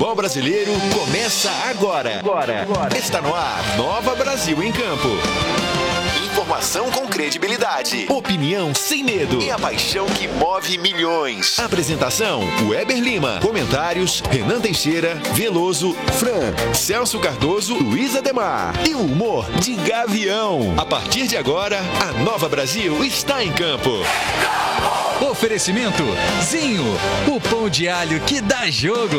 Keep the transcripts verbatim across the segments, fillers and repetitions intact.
futebol brasileiro começa agora. Agora, agora. Está no ar, Nova Brasil em Campo. Informação com credibilidade, opinião sem medo e a paixão que move milhões. Apresentação, Weber Lima. Comentários, Renan Teixeira, Veloso, Fran, Celso Cardoso, Luiz Ademar. E o humor de Gavião. A partir de agora, a Nova Brasil está em campo. Oferecimento Zinho, o pão de alho que dá jogo.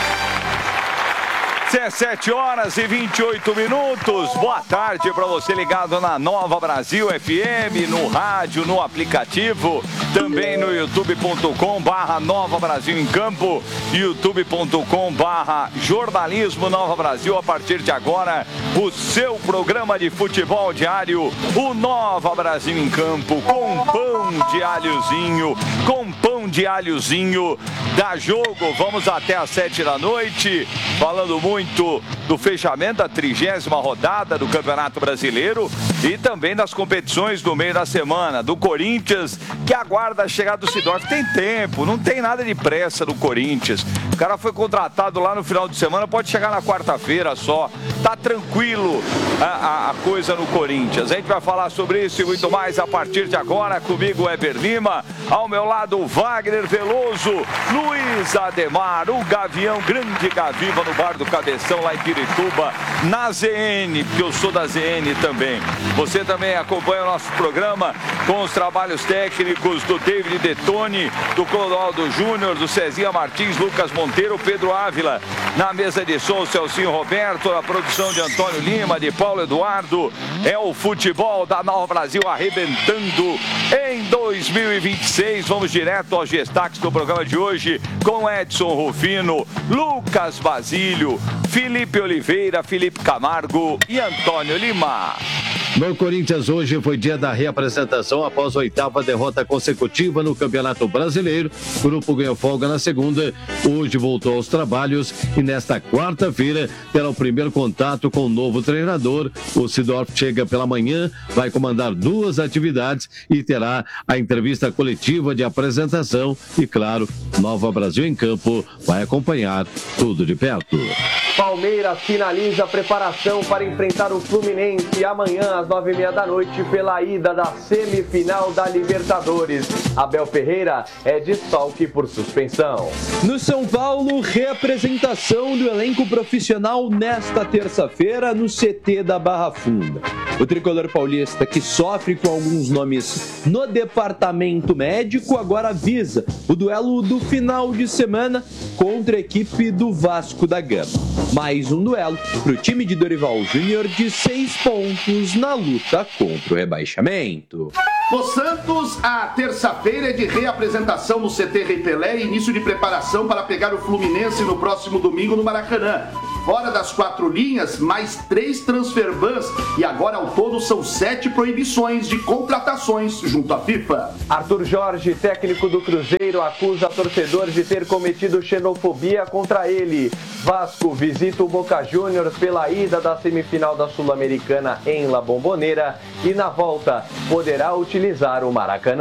dezessete horas e vinte e oito minutos. Boa tarde para você ligado na Nova Brasil F M, no rádio, no aplicativo, também no youtube ponto com barra Nova Brasil em Campo, youtube ponto com barra Jornalismo Nova Brasil. A partir de agora, o seu programa de futebol diário, o Nova Brasil em Campo, com pão de alhozinho, com pão de alhozinho da jogo. Vamos até às sete da noite, falando muito muito do fechamento da trigésima rodada do Campeonato Brasileiro e também das competições do meio da semana, do Corinthians, que aguarda a chegada do Sidorf. Tem tempo, não tem nada de pressa do Corinthians. O cara foi contratado lá no final de semana, pode chegar na quarta-feira só. Tá tranquilo a, a, a coisa no Corinthians. A gente vai falar sobre isso e muito mais a partir de agora. Comigo, Weber Lima, ao meu lado, Wagner Veloso, Luiz Ademar, o Gavião, grande Gaviva no Bar do Cabeção, lá em Pirituba, na Z N, porque eu sou da Z N também. Você também acompanha o nosso programa com os trabalhos técnicos do David Detone, do Clodoaldo Júnior, do Cezinha Martins, Lucas Monteiro, Pedro Ávila. Na mesa de som, Celcinho Roberto, a produção de Antônio Lima, de Paulo Eduardo. É o futebol da Nova Brasil arrebentando em dois mil e vinte e seis. Vamos direto aos destaques do programa de hoje com Edson Rufino, Lucas Basílio, Felipe Oliveira, Felipe Camargo e Antônio Lima. No Corinthians, hoje foi dia da reapresentação após a oitava derrota consecutiva no Campeonato Brasileiro. O grupo ganhou folga na segunda, hoje voltou aos trabalhos e nesta quarta-feira terá o primeiro contato com o novo treinador. O Sidorf chega pela manhã, vai comandar duas atividades e terá a entrevista coletiva de apresentação e, claro, Nova Brasil em Campo vai acompanhar tudo de perto. Palmeiras finaliza a preparação para enfrentar o Fluminense amanhã às nove e meia da noite pela ida da semifinal da Libertadores. Abel Ferreira é desfalque por suspensão. No São Paulo, reapresentação do elenco profissional nesta terça-feira no C T da Barra Funda. O tricolor paulista, que sofre com alguns nomes no departamento médico, agora visa o duelo do final de semana contra a equipe do Vasco da Gama. Mais um duelo para o time de Dorival Júnior de seis pontos na luta contra o rebaixamento. No Santos, a terça-feira é de reapresentação no C T Rei Pelé e início de preparação para pegar o Fluminense no próximo domingo no Maracanã. Fora das quatro linhas, mais três transferbans e agora ao todo são sete proibições de contratações junto à FIFA. Arthur Jorge, técnico do Cruzeiro, acusa torcedor de ter cometido xenofobia contra ele. Vasco visita o Boca Juniors pela ida da semifinal da Sul-Americana em La Bombonera e na volta poderá utilizar o Maracanã.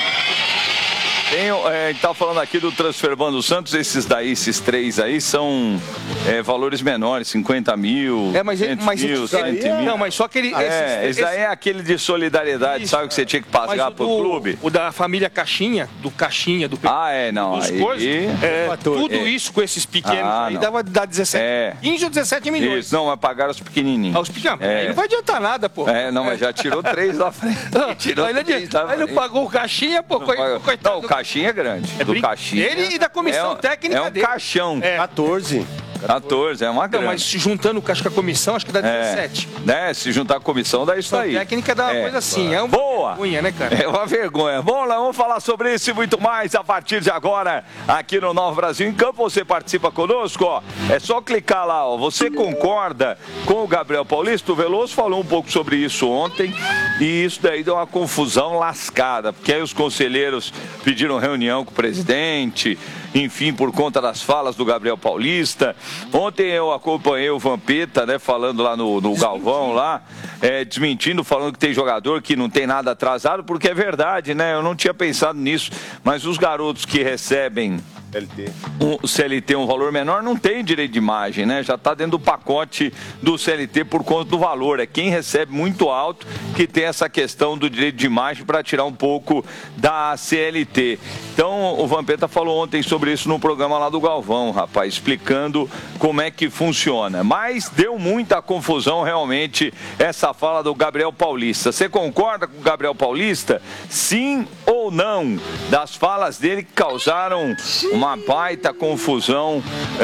Tem, é, tá falando aqui do Transferban do Santos, esses daí, esses três aí são é, valores menores, cinquenta mil, é, mas, mas mil, cem mil. Não, mas só aquele... É, esse, esse daí é aquele de solidariedade, isso, sabe, que você tinha que pagar pro do, clube. O da família Caixinha, do Caixinha, do... Ah, é, não, dos aí... Coisas, é, tudo é. isso com esses pequenos ah, aí não. dava, dá dezessete, é. quinze ou dezessete milhões. Isso, não, vai pagar os pequenininhos. Ah, os pequenos, é. aí não vai adiantar nada, pô. É, não, mas já tirou três lá frente. Tirou aí, três não, aí não pagou o Caixinha, pô, não, coitado. Não, o Caixinha é grande. É do Caixinha. Ele e da comissão é, técnica é um dele. caixão. É. quatorze. quatorze, é uma grande. Não, mas se juntando acho que a comissão, acho que dá dezessete. É, né? Se juntar a comissão, dá isso aí. A técnica dá uma é. coisa assim. É uma Boa. vergonha, né, cara? É uma vergonha. Bom, nós vamos falar sobre isso e muito mais a partir de agora, aqui no Nova Brasil em Campo. Você participa conosco, ó. É só clicar lá, ó. Você concorda com o Gabriel Paulista? O Veloso falou um pouco sobre isso ontem e isso daí deu uma confusão lascada, porque aí os conselheiros pediram reunião com o presidente, enfim, por conta das falas do Gabriel Paulista. Ontem eu acompanhei o Vampeta, né, falando lá no, no Galvão, lá, é, desmentindo, falando que tem jogador que não tem nada atrasado, porque é verdade, né, eu não tinha pensado nisso, mas os garotos que recebem C L T. O C L T um valor menor, não tem direito de imagem, né? Já está dentro do pacote do C L T por conta do valor. É quem recebe muito alto que tem essa questão do direito de imagem para tirar um pouco da C L T. Então, o Vampeta falou ontem sobre isso no programa lá do Galvão, rapaz, explicando como é que funciona. Mas deu muita confusão realmente essa fala do Gabriel Paulista. Você concorda com o Gabriel Paulista? Sim ou não? Das falas dele que causaram uma baita confusão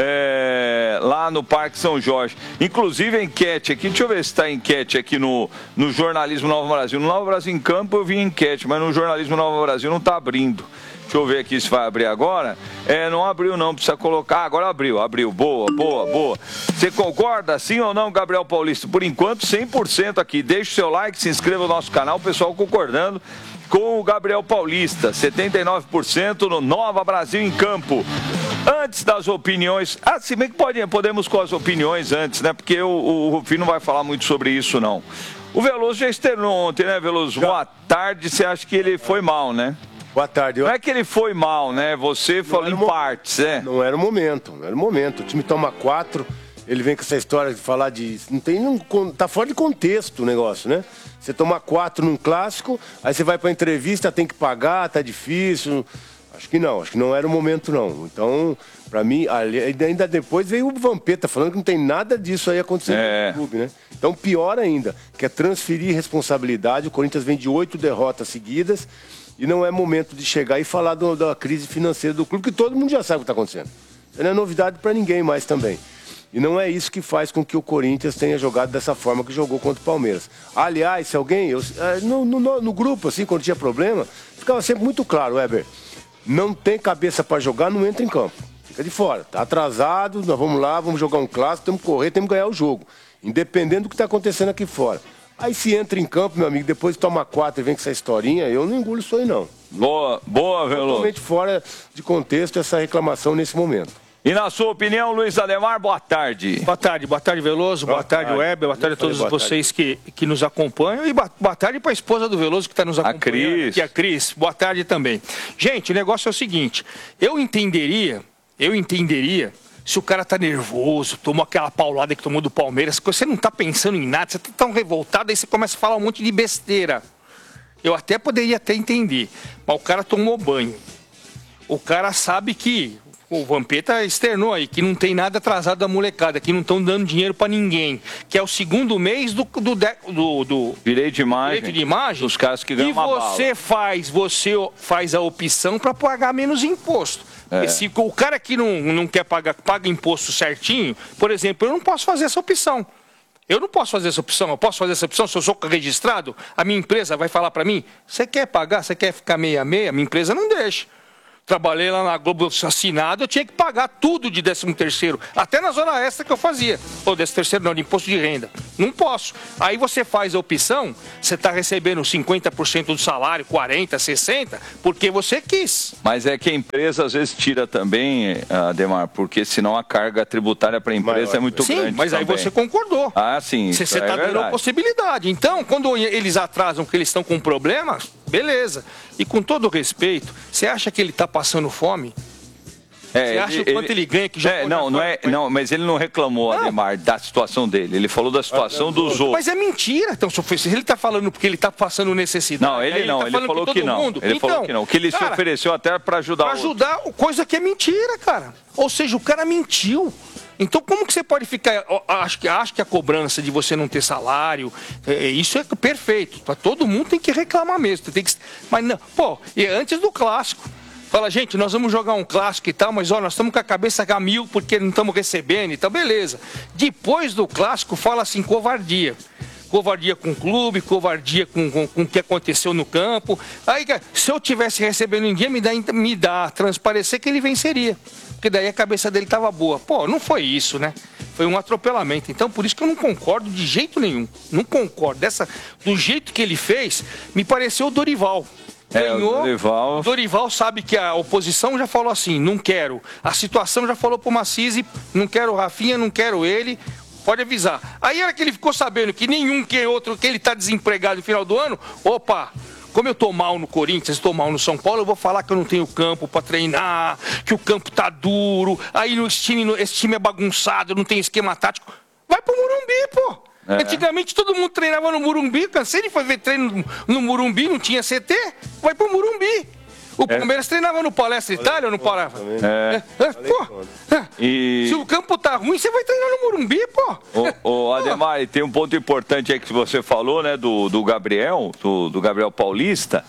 é, lá no Parque São Jorge. Inclusive a enquete aqui, deixa eu ver se está a enquete aqui no, no Jornalismo Nova Brasil. No Nova Brasil em Campo eu vi enquete, mas no Jornalismo Nova Brasil não está abrindo. Deixa eu ver aqui se vai abrir agora. É, não abriu não, precisa colocar. Agora abriu, abriu. Boa, boa, boa. Você concorda, sim ou não, Gabriel Paulista? Por enquanto, cem por cento aqui. Deixe o seu like, se inscreva no nosso canal, o pessoal concordando com o Gabriel Paulista. setenta e nove por cento no Nova Brasil em Campo. Antes das opiniões, ah, se bem que pode, podemos com as opiniões antes, né? Porque o, o Rufino não vai falar muito sobre isso, não. O Veloso já externou ontem, né, Veloso? Boa tarde, você acha que ele foi mal, né? Boa tarde. Eu... Não é que ele foi mal, né? Você falou em mo... partes, é? Não era o momento, não era o momento. O time toma quatro, ele vem com essa história de falar de... Não tem nenhum... Tá fora de contexto o negócio, né? Você toma quatro num clássico, aí você vai pra entrevista, tem que pagar, tá difícil... Acho que não, acho que não era o momento, não. Então, pra mim, ainda depois veio o Vampeta falando que não tem nada disso aí acontecendo é. no clube, né? Então, pior ainda, que é transferir responsabilidade. O Corinthians vem de oito derrotas seguidas e não é momento de chegar e falar do, da crise financeira do clube, que todo mundo já sabe o que está acontecendo. Isso não é novidade para ninguém mais também. E não é isso que faz com que o Corinthians tenha jogado dessa forma que jogou contra o Palmeiras. Aliás, se alguém, eu, no, no, no grupo, assim, quando tinha problema, ficava sempre muito claro, Weber. Não tem cabeça para jogar, não entra em campo. Fica de fora. Tá atrasado, nós vamos lá, vamos jogar um clássico, temos que correr, temos que ganhar o jogo. Independente do que está acontecendo aqui fora. Aí se entra em campo, meu amigo, depois toma quatro e vem com essa historinha, eu não engulo isso aí, não. Boa, boa, Veloso. Totalmente fora de contexto essa reclamação nesse momento. E na sua opinião, Luiz Ademar, boa tarde. Boa tarde, boa tarde, Veloso, boa, boa tarde, tarde, Weber, boa tarde a todos vocês que, que nos acompanham e boa tarde para a esposa do Veloso que está nos acompanhando. A Cris. Que é a Cris, boa tarde também. Gente, o negócio é o seguinte, eu entenderia, eu entenderia se o cara tá nervoso, tomou aquela paulada que tomou do Palmeiras, você não tá pensando em nada, você tá tão revoltado, aí você começa a falar um monte de besteira. Eu até poderia até entender, mas o cara tomou banho. O cara sabe que... O Vampeta externou aí, que não tem nada atrasado da molecada, que não estão dando dinheiro para ninguém, que é o segundo mês do, do, do, do direito de imagem, direito de imagem dos caras que ganham e uma bala. você faz, você faz a opção para pagar menos imposto. É. Se o cara que não, não quer pagar, paga imposto certinho, por exemplo, eu não posso fazer essa opção. Eu não posso fazer essa opção, eu posso fazer essa opção se eu sou registrado, a minha empresa vai falar para mim, você quer pagar, você quer ficar meia meia, a minha empresa não deixa. Trabalhei lá na Globo assinado, eu tinha que pagar tudo de décimo terceiro, até na zona extra que eu fazia. Ou décimo terceiro não, de imposto de renda. Não posso. Aí você faz a opção, você está recebendo cinquenta por cento do salário, quarenta por cento, sessenta por cento, porque você quis. Mas é que a empresa às vezes tira também, Ademar, porque senão a carga tributária para a empresa Mas, é muito sim, grande. Sim, mas também. aí você concordou. Ah, sim. Você está é dando a possibilidade. Então, quando eles atrasam que eles estão com problemas, beleza. E com todo respeito, você acha que ele está passando fome? É, você acha ele, o quanto ele, ele ganha que já é, não, não é, não, mas ele não reclamou, não. Ademar, da situação dele. Ele falou da situação ah, dos outros. Mas é mentira. Então, se ele está falando porque ele está passando necessidade. Não, ele, ele não. Tá ele falou que, que não. Mundo. Ele então, falou que não. Que ele cara, se ofereceu até para ajudar. Para ajudar, coisa que é mentira, cara. Ou seja, o cara mentiu. Então, como que você pode ficar... Acho que, acho que a cobrança de você não ter salário, é, isso é perfeito. Todo mundo tem que reclamar mesmo. Tem que, mas não, pô, e antes do clássico. Fala, gente, nós vamos jogar um clássico e tal, mas ó, nós estamos com a cabeça a mil porque não estamos recebendo e tal, beleza. Depois do clássico, fala assim, covardia. Covardia com o clube, covardia com, com, com o que aconteceu no campo. Aí, se eu tivesse recebendo ninguém, me dá, me dá transparecer que ele venceria. Porque daí a cabeça dele estava boa. Pô, não foi isso, né? Foi um atropelamento. Então, por isso que eu não concordo de jeito nenhum. Não concordo. Dessa, do jeito que ele fez, me pareceu o Dorival. Ganhou, é, o Dorival... o Dorival sabe que a oposição já falou assim, não quero. A situação já falou pro Macise, não quero o Rafinha, não quero ele, pode avisar. Aí era que ele ficou sabendo que nenhum que outro, que ele tá desempregado no final do ano, opa, como eu tô mal no Corinthians, tô mal no São Paulo, eu vou falar que eu não tenho campo pra treinar, que o campo tá duro, aí esse time, esse time é bagunçado, não tem esquema tático. Vai pro Morumbi, pô. É. Antigamente todo mundo treinava no Morumbi, cansei de fazer treino no Morumbi, não tinha C T, vai pro Morumbi. O é. Palmeiras treinava no Palestra Itália ou não parava? É. É. É. Pô, e... se o campo tá ruim, você vai treinar no Morumbi, pô. Ô, ô Ademar, tem um ponto importante aí que você falou, né, do, do Gabriel, do, do Gabriel Paulista,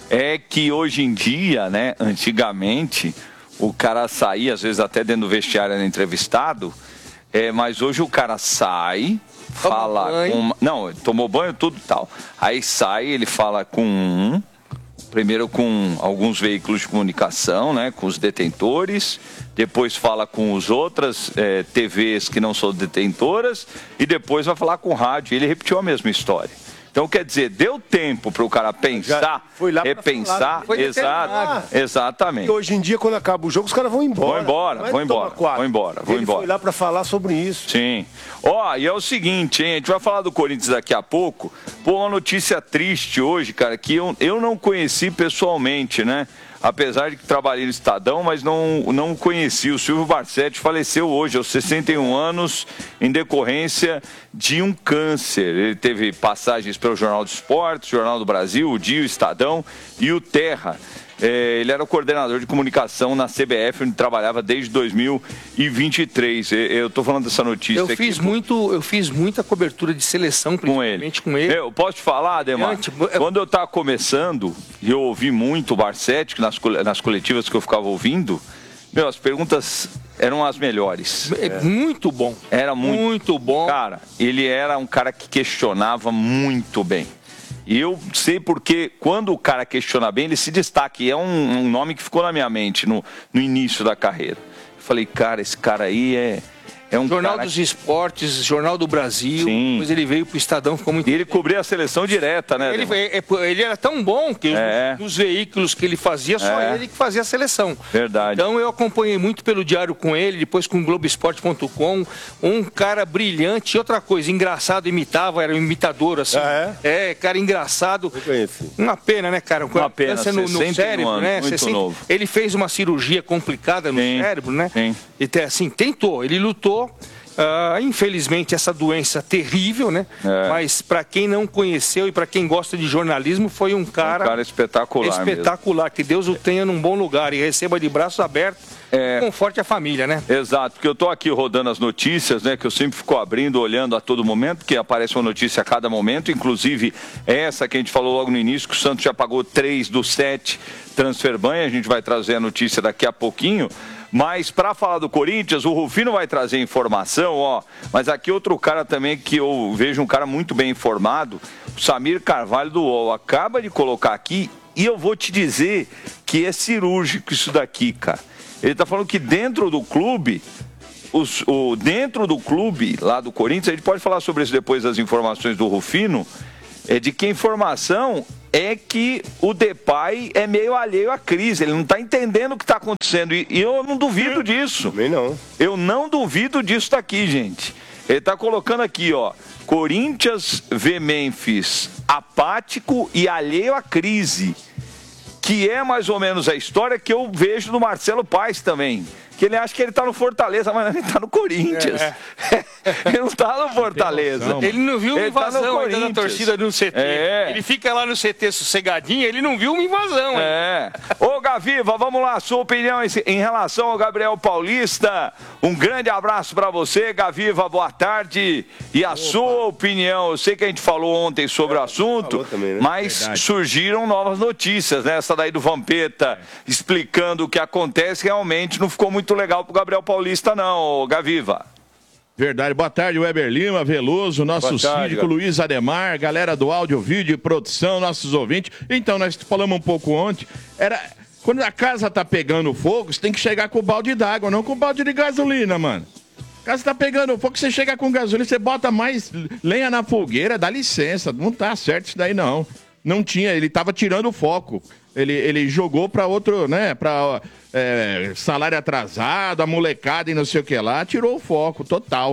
é que hoje em dia, né, antigamente, o cara saía, às vezes até dentro do vestiário era entrevistado, é, mas hoje o cara sai, fala com... Não, tomou banho, tudo tal. Aí sai, ele fala com um... Primeiro com alguns veículos de comunicação, né, com os detentores, depois fala com as outras é, T Vs que não são detentoras e depois vai falar com o rádio. Ele repetiu a mesma história. Então, quer dizer, deu tempo para o cara pensar, foi lá repensar, falar, exato, exatamente. E hoje em dia, quando acaba o jogo, os caras vão embora. Vão embora, vão embora, vão embora, vão Ele embora. foi lá para falar sobre isso. Sim. Ó, e é o seguinte, hein, a gente vai falar do Corinthians daqui a pouco. Pô, uma notícia triste hoje, cara, que eu, eu não conheci pessoalmente, né? Apesar de que trabalhei no Estadão, mas não, não conheci. O Silvio Barsetti faleceu hoje, aos sessenta e um anos, em decorrência de um câncer. Ele teve passagens pelo Jornal do Esporte, Jornal do Brasil, o Dia, o Estadão e o Terra. É, ele era o coordenador de comunicação na C B F, onde trabalhava desde dois mil e vinte e três. Eu estou falando dessa notícia eu aqui. Fiz muito, eu fiz muita cobertura de seleção, principalmente com ele. Com ele. Eu posso te falar, Ademar? Antes, quando eu estava começando, e eu ouvi muito o Barsetti, nas, nas coletivas que eu ficava ouvindo, meu, as perguntas eram as melhores. É. Muito bom. Era muito, muito bom. Cara, ele era um cara que questionava muito bem. E eu sei porque quando o cara questiona bem, ele se destaca. E é um, um nome que ficou na minha mente no, no início da carreira. Eu falei, cara, esse cara aí é... É um Jornal cara... dos Esportes, Jornal do Brasil. Sim. Depois ele veio pro Estadão, ficou muito... E ele cobria a seleção direta, né? Ele, ele era tão bom que é. os, os veículos que ele fazia, só é. ele que fazia a seleção. Verdade. Então eu acompanhei muito pelo Diário com ele, depois com o Globo Esporte ponto com. Um cara brilhante. E outra coisa, engraçado, imitava, era um imitador, assim. Ah, é? é, cara engraçado. Eu conheci. Uma pena, né, cara? Uma pena, no, no cérebro, anos, né? Muito sessenta... novo. Ele fez uma cirurgia complicada no Sim. cérebro, né? Sim. E assim, tentou, ele lutou. Uh, infelizmente essa doença terrível, né? É. Mas para quem não conheceu e para quem gosta de jornalismo, foi um cara, um cara espetacular, espetacular. Mesmo. Que Deus o tenha num bom lugar e receba de braços abertos. É. Conforte a família, né? Exato, porque eu tô aqui rodando as notícias, né? Que eu sempre fico abrindo, olhando a todo momento, porque aparece uma notícia a cada momento, inclusive essa que a gente falou logo no início, que o Santos já pagou três dos sete transfer ban, a gente vai trazer a notícia daqui a pouquinho. Mas para falar do Corinthians, o Rufino vai trazer informação, ó. Mas aqui outro cara também que eu vejo um cara muito bem informado, o Samir Carvalho do U O L, acaba de colocar aqui e eu vou te dizer que é cirúrgico isso daqui, cara. Ele tá falando que dentro do clube, os, o, dentro do clube lá do Corinthians, a gente pode falar sobre isso depois das informações do Rufino, é de que a informação é que o Depay é meio alheio à crise, ele não está entendendo o que está acontecendo, e, e eu não duvido disso. Também não. Eu não duvido disso daqui, gente. Ele está colocando aqui, ó, Corinthians vê Memphis apático e alheio à crise, que é mais ou menos a história que eu vejo do Marcelo Paes também. Que ele acha que ele tá no Fortaleza, mas ele tá no Corinthians. É. Ele não tá no Fortaleza. Noção, ele não viu uma ele invasão tá ainda na torcida no C T. É. Ele fica lá no C T sossegadinho, ele não viu uma invasão. É. Ô, Gaviva, vamos lá, sua opinião em, em relação ao Gabriel Paulista. Um grande abraço pra você, Gaviva, boa tarde. E a Opa. sua opinião, eu sei que a gente falou ontem sobre é, o assunto, também, né? Mas Verdade. surgiram novas notícias, né? Essa daí do Vampeta, é. explicando o que acontece, realmente não ficou muito muito legal pro Gabriel Paulista, não, Gaviva. Verdade. Boa tarde, Weber Lima, Veloso, nosso síndico Luiz Ademar, galera do áudio, vídeo e produção, nossos ouvintes. Então, nós falamos um pouco ontem, era... Quando a casa tá pegando fogo, você tem que chegar com o balde d'água, não com o balde de gasolina, mano. A casa tá pegando fogo, você chega com gasolina, você bota mais lenha na fogueira, dá licença, não tá certo isso daí, não. Não tinha, ele tava tirando o foco. Ele, ele jogou para outro, né, para é, salário atrasado, a molecada e não sei o que lá, tirou o foco, total.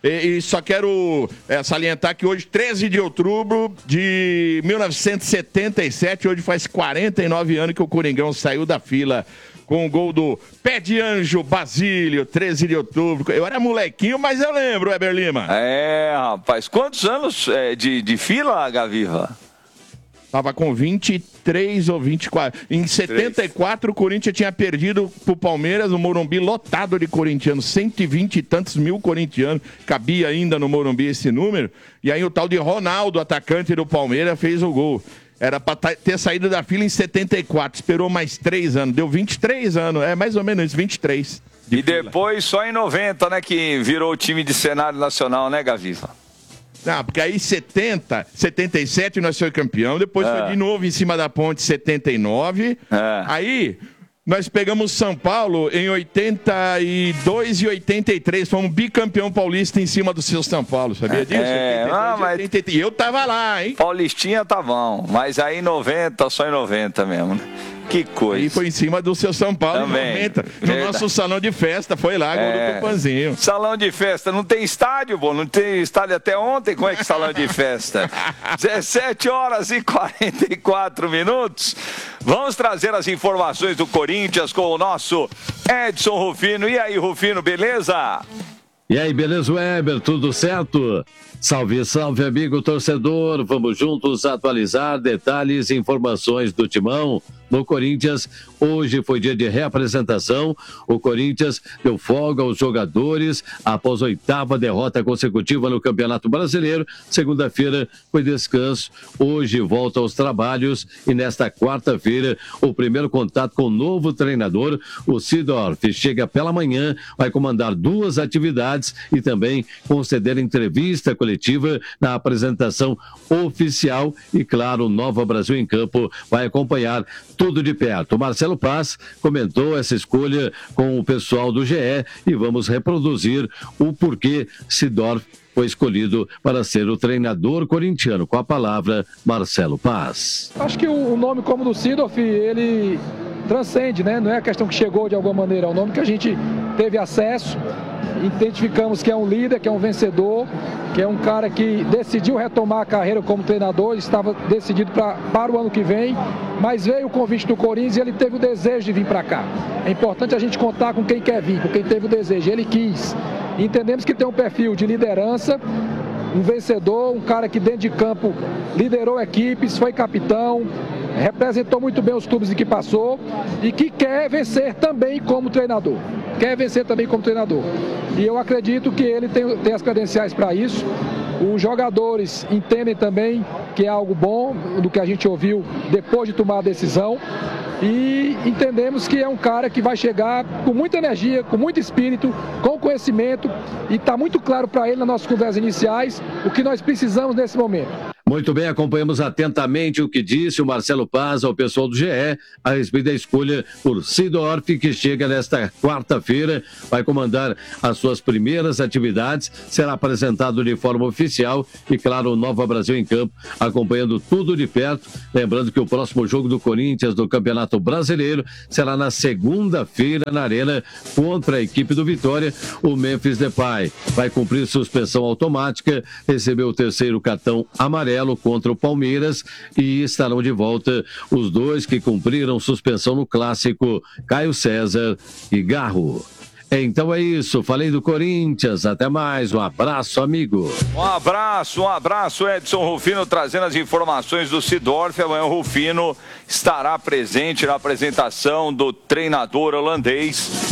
E, e só quero é, salientar que hoje, treze de outubro de mil novecentos e setenta e sete, hoje faz quarenta e nove anos que o Coringão saiu da fila com o gol do Pé de Anjo Basílio, treze de outubro. Eu era molequinho, mas eu lembro, Weber Lima. É, rapaz. Quantos anos é, de, de fila, Gaviva? Tava com vinte e três ou vinte e quatro. Em setenta e quatro, o Corinthians tinha perdido pro Palmeiras, o Morumbi lotado de corintianos, cento e vinte e tantos mil corintianos. Cabia ainda no Morumbi esse número. E aí o tal de Ronaldo, atacante do Palmeiras, fez o gol. Era pra ter saído da fila em setenta e quatro, esperou mais três anos, deu vinte e três anos, é mais ou menos isso, vinte e três. De e fila. Depois só em noventa, né, que virou o time de cenário nacional, né, Gaviva? Não, porque aí setenta, setenta e sete nós foi campeão, depois é. foi de novo em cima da ponte setenta e nove, é. aí nós pegamos São Paulo em oitenta e dois e oitenta e três, fomos bicampeão paulista em cima do seu São Paulo, sabia disso? É, não, mas... oitenta e três, e eu tava lá, hein? Paulistinha tá bom, mas aí em noventa, só em noventa mesmo, né? Que coisa. Aí foi em cima do seu São Paulo também, em noventa, no verdade. Nosso salão de festa, foi lá, gol é. do Tupanzinho. Salão de festa, não tem estádio, pô, não tem estádio até ontem, como é que salão de festa? dezessete horas e quarenta e quatro minutos, vamos trazer as informações do Corinthians com o nosso Edson Rufino. E aí, Rufino, beleza? E aí, beleza, Weber? Tudo certo? Salve, salve, amigo torcedor. Vamos juntos atualizar detalhes e informações do Timão. No Corinthians, hoje foi dia de reapresentação. O Corinthians deu folga aos jogadores após a oitava derrota consecutiva no Campeonato Brasileiro. Segunda-feira foi descanso. Hoje volta aos trabalhos e nesta quarta-feira o primeiro contato com o novo treinador, o Seedorf. Chega pela manhã, vai comandar duas atividades e também conceder entrevista coletiva na apresentação oficial. E claro, o Nova Brasil em Campo vai acompanhar tudo de perto. O Marcelo Paz comentou essa escolha com o pessoal do G E e vamos reproduzir o porquê Seedorf foi escolhido para ser o treinador corintiano. Com a palavra, Marcelo Paz. Acho que o nome como do Seedorf, ele transcende, né? Não é a questão que chegou de alguma maneira, é um nome que a gente teve acesso, identificamos que é um líder, que é um vencedor, que é um cara que decidiu retomar a carreira como treinador, estava decidido pra, para o ano que vem, mas veio o convite do Corinthians e ele teve o desejo de vir para cá. É importante a gente contar com quem quer vir, com quem teve o desejo, ele quis. Entendemos que tem um perfil de liderança, um vencedor, um cara que dentro de campo liderou equipes, foi capitão, representou muito bem os clubes em que passou e que quer vencer também como treinador. Quer vencer também como treinador. E eu acredito que ele tem, tem as credenciais para isso. Os jogadores entendem também que é algo bom do que a gente ouviu depois de tomar a decisão. E entendemos que é um cara que vai chegar com muita energia, com muito espírito, com conhecimento. E está muito claro para ele nas nossas conversas iniciais o que nós precisamos nesse momento. Muito bem, acompanhamos atentamente o que disse o Marcelo Paz ao pessoal do G E a respeito da escolha por Seedorf, que chega nesta quarta-feira, vai comandar as suas primeiras atividades, será apresentado de forma oficial e, claro, o Nova Brasil em Campo, acompanhando tudo de perto. Lembrando que o próximo jogo do Corinthians do Campeonato Brasileiro será na segunda-feira na Arena contra a equipe do Vitória. O Memphis Depay vai cumprir suspensão automática, recebeu o terceiro cartão amarelo contra o Palmeiras e estarão de volta os dois que cumpriram suspensão no Clássico, Caio César e Garro. Então é isso, falei do Corinthians, até mais, um abraço, amigo. Um abraço, um abraço, Edson Rufino, trazendo as informações do Seedorf. Amanhã o Rufino estará presente na apresentação do treinador holandês,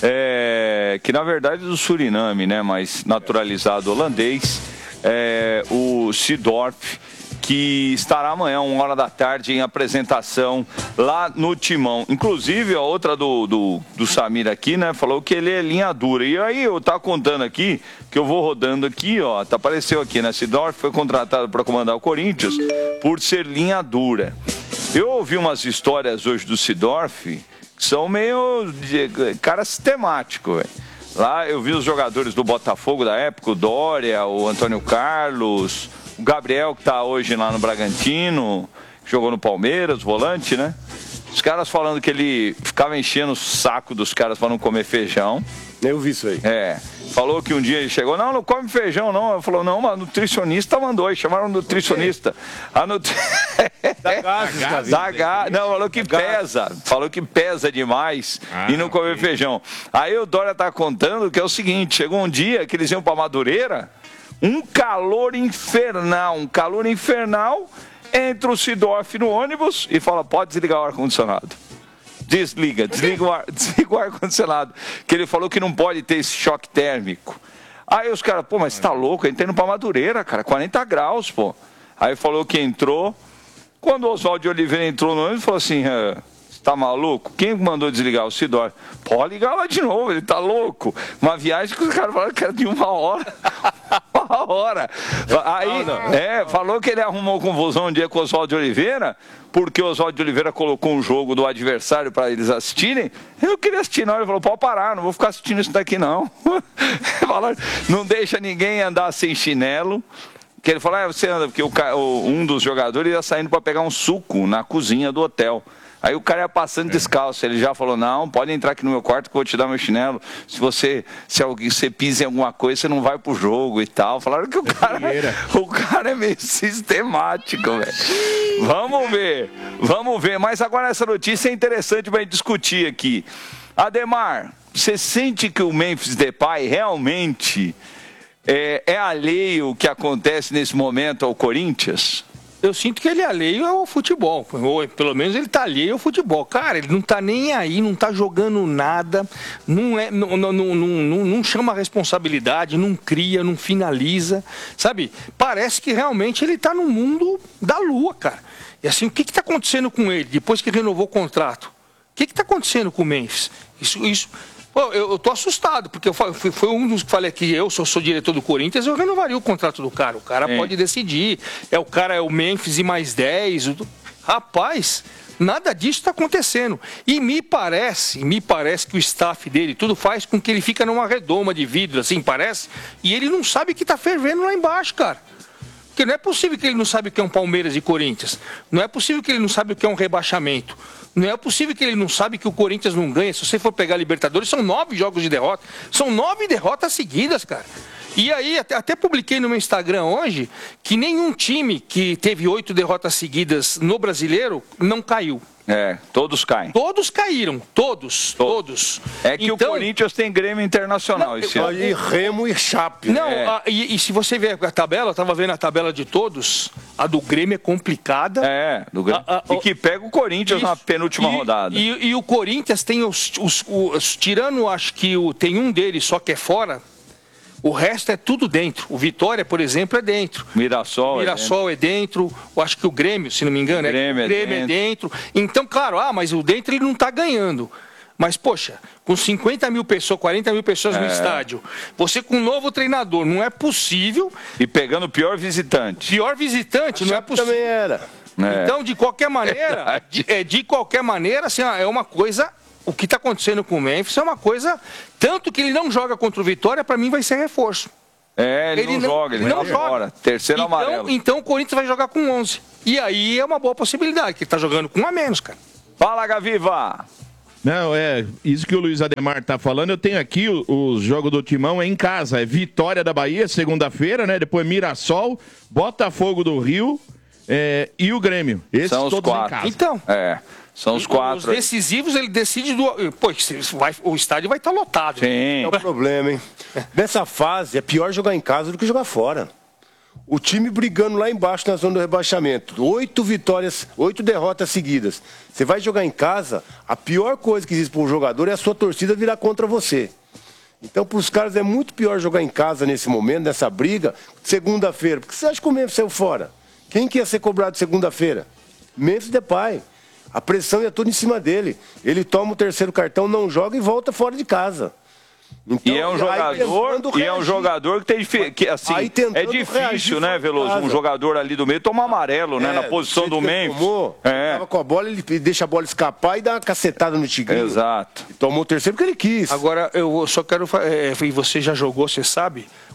é, que na verdade é do Suriname, né, mas naturalizado holandês. É, o Seedorf, que estará amanhã, uma hora da tarde, em apresentação lá no Timão. Inclusive, a outra do, do, do Samir aqui, né, falou que ele é linha dura. E aí eu tava contando aqui, que eu vou rodando aqui, ó, tá, apareceu aqui, né, Seedorf foi contratado para comandar o Corinthians por ser linha dura. Eu ouvi umas histórias hoje do Seedorf que são meio de cara sistemático, velho. Lá eu vi os jogadores do Botafogo da época, o Dória, o Antônio Carlos, o Gabriel, que está hoje lá no Bragantino, que jogou no Palmeiras, volante, né? Os caras falando que ele ficava enchendo o saco dos caras para não comer feijão. Eu vi isso aí. É. Falou que um dia ele chegou, não, não come feijão, não. Ele falou, não, mas a nutricionista mandou, e chamaram nutricionista. A nutri... Da gases, da ga... Não, falou que pesa. Falou que pesa demais ah, e não comer okay. feijão. Aí o Dória tá contando que é o seguinte, chegou um dia que eles iam pra Madureira, um calor infernal, um calor infernal, entra o Sidorf no ônibus e fala, pode desligar o ar-condicionado. Desliga, desliga o ar, desliga o ar-condicionado. Que ele falou que não pode ter esse choque térmico. Aí os caras, pô, mas você tá louco? A gente tá indo pra Madureira, cara, quarenta graus, pô. Aí falou que entrou. Quando o Oswaldo de Oliveira entrou no ônibus, ele falou assim, ah, você tá maluco? Quem mandou desligar? O Sidor. Pode ligar lá de novo, ele tá louco. Uma viagem que os caras falaram que era de uma hora. Uma hora. Aí, não, não. É, falou que ele arrumou confusão um dia com o Oswaldo de Oliveira, porque o Oswaldo de Oliveira colocou um jogo do adversário para eles assistirem. Eu não queria assistir, não. Ele falou, pode parar, não vou ficar assistindo isso daqui, não. Não deixa ninguém andar sem chinelo. Que ele falou, ah, você anda, porque o, um dos jogadores ia saindo para pegar um suco na cozinha do hotel. Aí o cara ia passando é. descalço, ele já falou, não, pode entrar aqui no meu quarto que eu vou te dar meu chinelo. Se você, se alguém, você pisa em alguma coisa, você não vai pro jogo e tal. Falaram que o cara, o cara é meio sistemático, velho. Vamos ver, vamos ver. Mas agora essa notícia é interessante pra gente discutir aqui. Ademar, você sente que o Memphis Depay realmente é, é alheio o que acontece nesse momento ao Corinthians? Eu sinto que ele é alheio ao futebol, ou pelo menos ele tá alheio ao futebol. Cara, ele não tá nem aí, não tá jogando nada, não, é, não, não, não, não, não chama a responsabilidade, não cria, não finaliza, sabe? Parece que realmente ele tá no mundo da lua, cara. E assim, o que que tá acontecendo com ele depois que renovou o contrato? O que que tá acontecendo com o Memphis? Isso... isso... Pô, eu, eu tô assustado, porque eu fui, foi um dos que falei que eu, se eu sou diretor do Corinthians, eu renovaria o contrato do cara. O cara é. pode decidir. É o cara, é o Memphis e mais dez. O... Rapaz, nada disso está acontecendo. E me parece, me parece que o staff dele, tudo faz com que ele fica numa redoma de vidro, assim, parece, e ele não sabe que tá fervendo lá embaixo, cara. Porque não é possível que ele não sabe o que é um Palmeiras e Corinthians. Não é possível que ele não sabe o que é um rebaixamento. Não é possível que ele não sabe que o Corinthians não ganha. Se você for pegar a Libertadores, são nove jogos de derrota. São nove derrotas seguidas, cara. E aí, até, até publiquei no meu Instagram hoje que nenhum time que teve oito derrotas seguidas no Brasileiro não caiu. É, todos caem. Todos caíram, todos, todos. É que então, o Corinthians tem Grêmio Internacional não, esse ano. E Remo e Chape. Não, é. a, e, e se você ver a tabela, eu estava vendo a tabela de todos, a do Grêmio é complicada. É, do Grêmio. A, a, e que pega o Corinthians isso, na penúltima e, rodada. E, e o Corinthians tem os, os, os... Tirando, acho que o, tem um deles só que é fora... O resto é tudo dentro. O Vitória, por exemplo, é dentro. Mirassol, Mirassol é dentro. É dentro. Eu acho que o Grêmio, se não me engano, o Grêmio, é, é, Grêmio dentro. é dentro. Então, claro, ah, mas o dentro ele não está ganhando. Mas, poxa, com cinquenta mil pessoas, quarenta mil pessoas é. no estádio, você com um novo treinador, não é possível. E pegando o pior visitante. Pior visitante, não é possível. Também era. É. Então, de qualquer maneira, de, é, de qualquer maneira, assim, é uma coisa... O que está acontecendo com o Memphis é uma coisa... Tanto que ele não joga contra o Vitória, para mim vai ser reforço. É, ele, ele não, não joga, ele não tá joga. Fora. Terceiro então, amarelo. Então o Corinthians vai jogar com onze. E aí é uma boa possibilidade, que ele tá jogando com um a menos, cara. Fala, Gaviva! Não, é isso que o Luiz Ademar tá falando. Eu tenho aqui o, o jogo do Timão é em casa. É Vitória da Bahia, segunda-feira, né? Depois Mirassol, Botafogo do Rio é, e o Grêmio. Esses São os todos quatro. em casa. Então... É. São os quatro. Os decisivos, ele decide do... Pô, vai, o estádio vai estar tá lotado. Sim. É o problema, hein? Nessa fase, é pior jogar em casa do que jogar fora. O time brigando lá embaixo na zona do rebaixamento. Oito vitórias, oito derrotas seguidas. Você vai jogar em casa, a pior coisa que existe para um jogador é a sua torcida virar contra você. Então, para os caras, é muito pior jogar em casa nesse momento, nessa briga, segunda-feira. Porque você acha que o Memphis saiu fora? Quem que ia ser cobrado segunda-feira? Memphis Depay. A pressão ia toda em cima dele. Ele toma o terceiro cartão, não joga e volta fora de casa. Então, e é um jogador, e é um jogador que tem que assim, é difícil, né, Veloso? Um jogador ali do meio toma amarelo, é, né, na posição do Memphis. Tomou, é. Tava com a bola, ele deixa a bola escapar e dá uma cacetada no Tigrinho. Exato. E tomou o terceiro porque ele quis. Agora eu só quero, é, e você já jogou, você sabe,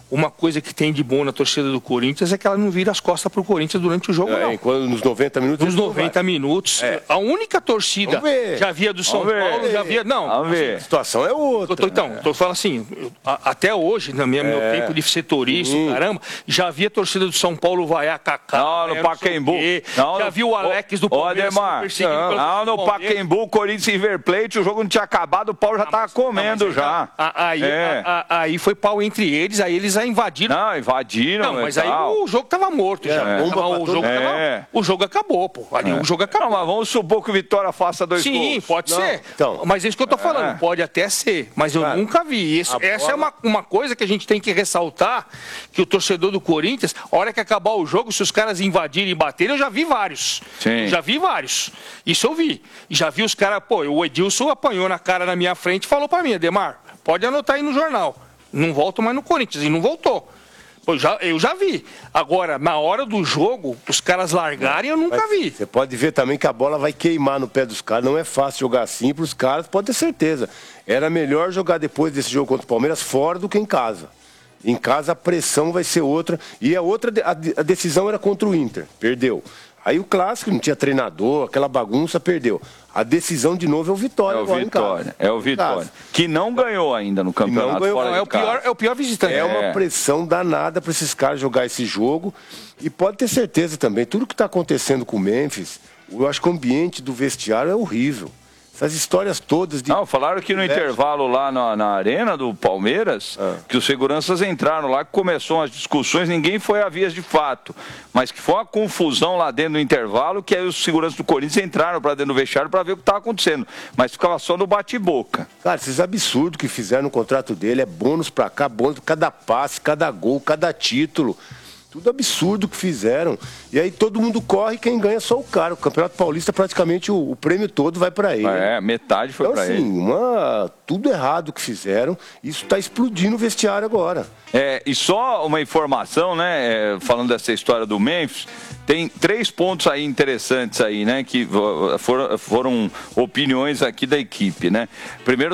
uma coisa que tem de bom na torcida do Corinthians é que ela não vira as costas pro Corinthians durante o jogo, é, não. Quando, nos noventa minutos... Nos noventa minutos, é. a única torcida já via do São Paulo, já via... Não, Vamos ver. Assim, a situação é outra. Tô, então, é. tô falando assim, eu, a, até hoje, no meu, é. meu tempo de setorista, hum. caramba, já havia a torcida do São Paulo vaiar Kaká. Não, no Pacaembu. Não, já viu o Alex do Palmeiras perseguindo não, não, no Pacaembu, Corinthians e River Plate, o jogo não tinha acabado, o Paulo já ah, tava mas, comendo não, já. A, aí, é. a, a, aí foi pau entre eles, aí eles a invadiram. Não, invadiram. Não, mas aí o jogo tava morto é. já. É. O, jogo é. tava, o jogo acabou, pô. Ali é. o jogo acabou. Não, mas vamos supor que o Vitória faça dois Sim, gols. Sim, pode não. ser. Então, mas é isso que eu tô falando, é. pode até ser, mas eu cara, nunca vi. Isso, essa bola... é uma, uma coisa que a gente tem que ressaltar, que o torcedor do Corinthians, a hora que acabar o jogo, se os caras invadirem e baterem, eu já vi vários. Sim. Já vi vários. Isso eu vi. E já vi os caras, pô, o Edilson apanhou na cara na minha frente e falou pra mim, Ademar, pode anotar aí no jornal. Não volto mais no Corinthians. E não voltou. Eu já, eu já vi. Agora, na hora do jogo, os caras largarem, eu nunca Mas vi. Você pode ver também que a bola vai queimar no pé dos caras. Não é fácil jogar assim para os caras, pode ter certeza. Era melhor jogar depois desse jogo contra o Palmeiras fora do que em casa. Em casa a pressão vai ser outra. E a outra, a decisão era contra o Inter. Perdeu. Aí o clássico, não tinha treinador, aquela bagunça, perdeu. A decisão de novo é o Vitória. É o agora Vitória, é o Vitória. Que não ganhou ainda no campeonato. Não ganhou, fora é, o pior, é o pior visitante. É, é uma pressão danada para esses caras jogar esse jogo. E pode ter certeza também, tudo que está acontecendo com o Memphis, eu acho que o ambiente do vestiário é horrível. Essas histórias todas de... Não, falaram que no intervalo lá na, na arena do Palmeiras, ah. que os seguranças entraram lá, que começou as discussões, ninguém foi a vias de fato, mas que foi uma confusão lá dentro do intervalo, que aí os seguranças do Corinthians entraram para dentro do vestiário para ver o que estava acontecendo, mas ficava só no bate-boca. Cara, esses absurdos que fizeram no contrato dele, é bônus para cá, bônus para cada passe, cada gol, cada título. Tudo absurdo que fizeram. E aí todo mundo corre e quem ganha é só o cara. O Campeonato Paulista, praticamente, o, o prêmio todo vai para ele. É, metade foi então, para assim, ele. Uma... tudo errado que fizeram. Isso está explodindo o vestiário agora. É, e só uma informação, né? É, falando dessa história do Memphis, tem três pontos aí interessantes aí, né? Que foram, foram opiniões aqui da equipe, né? Primeiro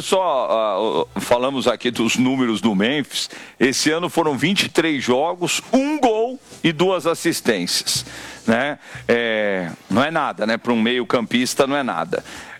só uh, falamos aqui dos números do Memphis. Esse ano foram vinte e três jogos, um gol e duas assistências, né? É, não é nada, né? Para um meio-campista não é nada.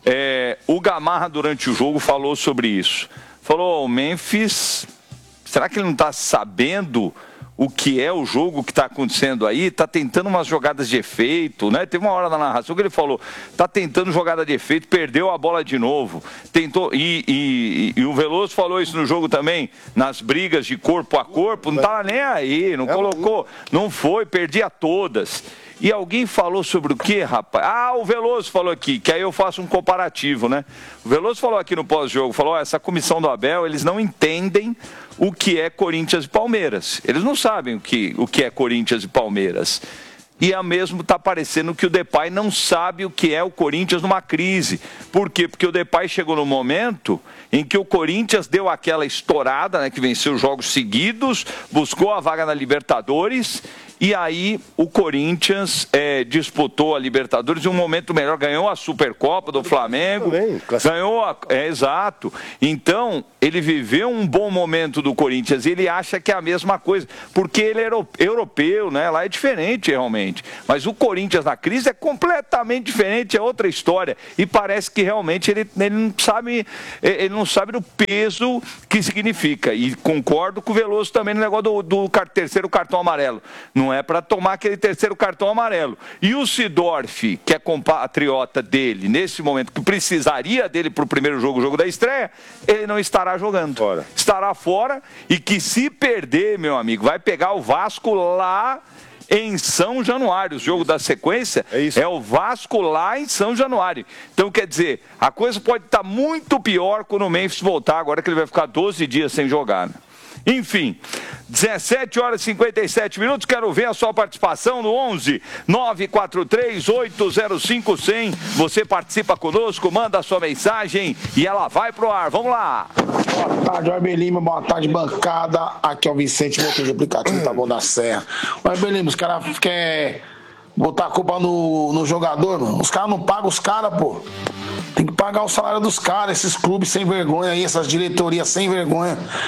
É, o Gamarra durante o jogo falou sobre isso. Falou, o Memphis, será que ele não está sabendo o que é o jogo que está acontecendo aí? Está tentando umas jogadas de efeito, né? Teve uma hora na narração que ele falou, está tentando jogada de efeito, perdeu a bola de novo, tentou, e, e, e o Veloso falou isso no jogo também, nas brigas de corpo a corpo, não estava nem aí, não colocou, não foi, perdia todas. E alguém falou sobre o quê, rapaz? Ah, o Veloso falou aqui, que aí eu faço um comparativo, né? O Veloso falou aqui no pós-jogo, falou, oh, essa comissão do Abel, eles não entendem o que é Corinthians e Palmeiras. Eles não sabem o que, o que é Corinthians e Palmeiras. E a mesmo está parecendo que o Depay não sabe o que é o Corinthians numa crise. Por quê? Porque o Depay chegou no momento em que o Corinthians deu aquela estourada, né, que venceu jogos seguidos, buscou a vaga na Libertadores, e aí o Corinthians é, disputou a Libertadores em um momento melhor, ganhou a Supercopa do Flamengo, ganhou a... É, exato. Então, ele viveu um bom momento do Corinthians e ele acha que é a mesma coisa, porque ele é europeu, né? Lá é diferente realmente. Mas o Corinthians na crise é completamente diferente, é outra história. E parece que realmente ele, ele não sabe, ele não sabe do peso que significa. E concordo com o Veloso também no negócio do, do terceiro cartão amarelo. Não é para tomar aquele terceiro cartão amarelo. E o Sidorf, que é compatriota dele, nesse momento, que precisaria dele para o primeiro jogo, o jogo da estreia, ele não estará jogando. Fora. Estará fora e que se perder, meu amigo, vai pegar o Vasco lá em São Januário. O jogo da sequência é, isso. É o Vasco lá em São Januário. Então, quer dizer, a coisa pode estar muito pior quando o Memphis voltar, agora que ele vai ficar doze dias sem jogar, né? Enfim, dezessete horas e cinquenta e sete minutos, quero ver a sua participação no onze nove quatro três oito zero cinco cem. Você participa conosco, manda a sua mensagem e ela vai pro ar. Vamos lá. Boa tarde, Weber Lima, boa tarde, bancada. Aqui é o Vicente, motor de aplicativo, tá bom da Serra. Weber Lima, os caras querem botar a culpa no, no jogador, mano. Os caras não pagam os caras, pô. Tem que pagar o salário dos caras, esses clubes sem vergonha aí, essas diretorias sem vergonha.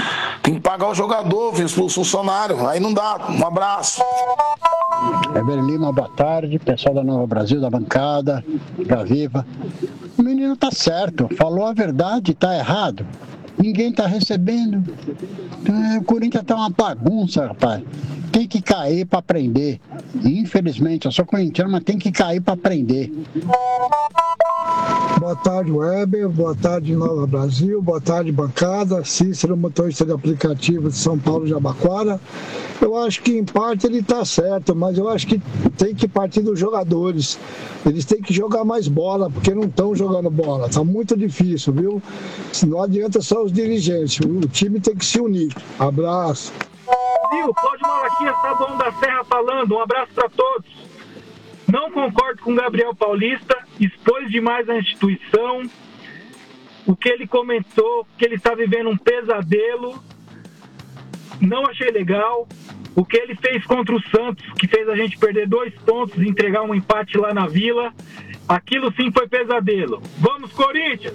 Tem que pagar o jogador, os funcionários. Aí não dá. Um abraço. Weber Lima, boa tarde. Pessoal da Nova Brasil, da bancada, da Viva. O menino tá certo. Falou a verdade, tá errado. Ninguém tá recebendo. O Corinthians tá uma bagunça, rapaz. Tem que cair para aprender. Infelizmente, eu sou corintiano, mas tem que cair para aprender. Boa tarde, Weber. Boa tarde, Nova Brasil. Boa tarde, bancada. Cícero, motorista de aplicativo de São Paulo, Jabaquara. Eu acho que, em parte, ele está certo, mas eu acho que tem que partir dos jogadores. Eles têm que jogar mais bola, porque não estão jogando bola. Está muito difícil, viu? Não adianta só os dirigentes. O time tem que se unir. Abraço. Brasil, Cláudio Malaquias, tá bom da Serra falando. Um abraço para todos. Não concordo com o Gabriel Paulista, expôs demais a instituição, o que ele comentou, que ele está vivendo um pesadelo, não achei legal. O que ele fez contra o Santos, que fez a gente perder dois pontos e entregar um empate lá na Vila, aquilo sim foi pesadelo. Vamos, Corinthians!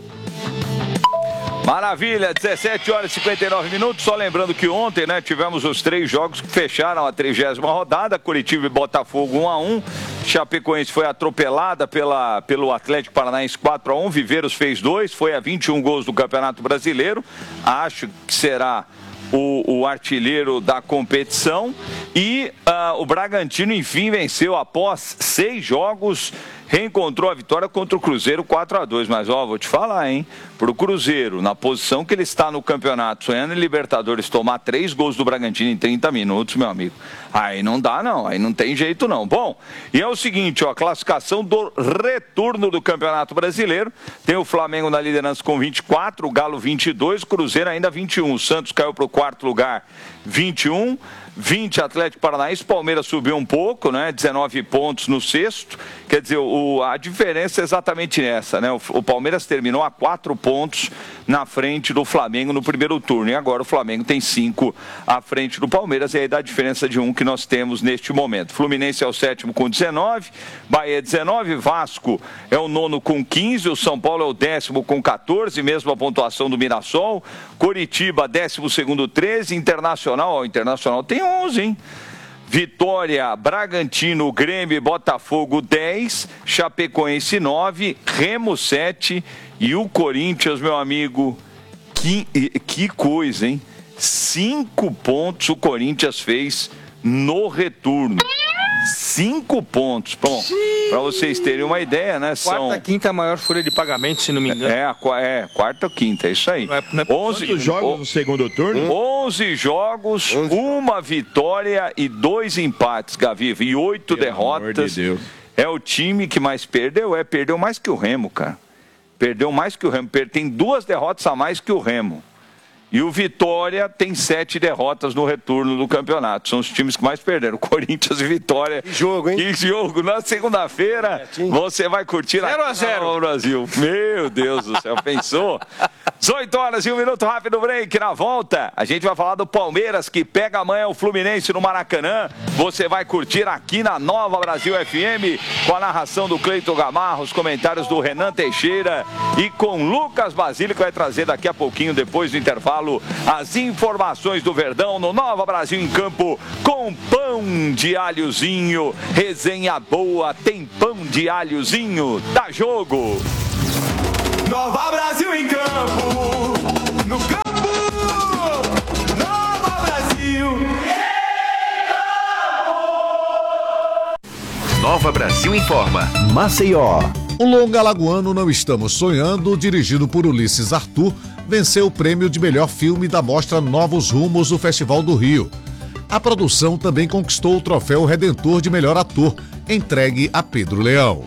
Maravilha, dezessete horas e cinquenta e nove minutos. Só lembrando que ontem, né, tivemos os três jogos que fecharam a trigésima rodada. Curitiba e Botafogo um a um. Chapecoense foi atropelada pela, pelo Atlético Paranaense quatro a um. Viveiros fez dois, foi a vinte e um gols do Campeonato Brasileiro. Acho que será o, o artilheiro da competição. E uh, o Bragantino, enfim, venceu após seis jogos. Reencontrou a vitória contra o Cruzeiro quatro a dois, mas ó, vou te falar, hein, pro Cruzeiro, na posição que ele está no campeonato, sonhando em Libertadores, tomar três gols do Bragantino em trinta minutos, meu amigo, aí não dá não, aí não tem jeito não. Bom, e é o seguinte, ó, a classificação do retorno do Campeonato Brasileiro, tem o Flamengo na liderança com vinte e quatro, o Galo vinte e dois, o Cruzeiro ainda vinte e um, o Santos caiu pro quarto lugar, vinte e um, vinte Atlético Paranaense, Palmeiras subiu um pouco, né? dezenove pontos no sexto. Quer dizer, o, a diferença é exatamente essa, né? O, o Palmeiras terminou a quatro pontos na frente do Flamengo no primeiro turno. E agora o Flamengo tem cinco à frente do Palmeiras. E aí dá a diferença de um que nós temos neste momento. Fluminense é o sétimo com dezenove, Bahia dezenove, Vasco é o nono com quinze, o São Paulo é o décimo com quatorze, mesmo a pontuação do Mirassol. Coritiba, décimo segundo, treze, Internacional, ó, o Internacional tem onze, hein? Vitória, Bragantino, Grêmio e Botafogo dez, Chapecoense nove, Remo sete e o Corinthians, meu amigo, que, que coisa, hein? Cinco pontos o Corinthians fez no retorno. Cinco pontos. Bom, para vocês terem uma ideia, né? São... Quarta, quinta maior folha de pagamento, se não me engano. É, é quarta ou quinta, é isso aí. Não é, não é... onze Quantos jogos no segundo turno? onze jogos, onze. Uma vitória e dois empates, Gaviva, e oito Pelo derrotas. De Deus. É o time que mais perdeu, é, perdeu mais que o Remo, cara. Perdeu mais que o Remo, tem duas derrotas a mais que o Remo. E o Vitória tem sete derrotas no retorno do campeonato. São os times que mais perderam. Corinthians e Vitória. Que jogo, hein? Que jogo. Na segunda-feira, é, você vai curtir zero a zero no Brasil. Meu Deus do céu, pensou? dezoito horas e um minuto, rápido break. Na volta, a gente vai falar do Palmeiras, que pega amanhã o Fluminense no Maracanã. Você vai curtir aqui na Nova Brasil F M, com a narração do Cleiton Gamarra, os comentários do Renan Teixeira e com Lucas Basílio, que vai trazer daqui a pouquinho, depois do intervalo, as informações do Verdão no Nova Brasil em Campo, com pão de alhozinho. Resenha boa, tem pão de alhozinho. Dá jogo! Nova Brasil em Campo, no campo, Nova Brasil. Nova Brasil informa. Maceió. O longa alagoano Não Estamos Sonhando, dirigido por Ulisses Arthur, venceu o prêmio de melhor filme da mostra Novos Rumos do Festival do Rio. A produção também conquistou o troféu Redentor de melhor ator, entregue a Pedro Leão.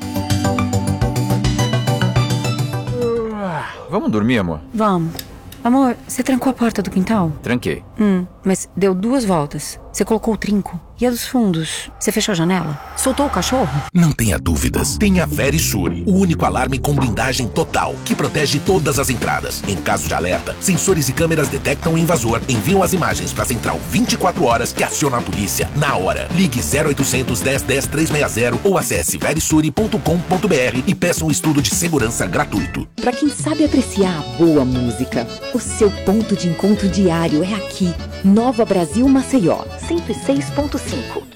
Vamos dormir, amor? Vamos. Amor, você trancou a porta do quintal? Tranquei. Hum, Mas deu duas voltas. Você colocou o trinco. E a dos fundos? Você fechou a janela? Soltou o cachorro? Não tenha dúvidas. Tenha Verisure, o único alarme com blindagem total, que protege todas as entradas. Em caso de alerta, sensores e câmeras detectam o invasor, enviam as imagens para a central vinte e quatro horas, que aciona a polícia na hora. Ligue zero oitocentos, dez, dez, trezentos e sessenta ou acesse verisure ponto com ponto br e peça um estudo de segurança gratuito. Para quem sabe apreciar a boa música, o seu ponto de encontro diário é aqui. Nova Brasil Maceió, cento e seis ponto cinco.